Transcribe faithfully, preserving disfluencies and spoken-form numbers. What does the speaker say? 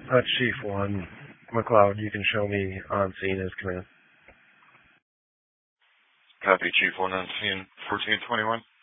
Uh, Chief one, McLeod, you can show me on scene as command. Copy, Chief one on scene, fourteen twenty-one.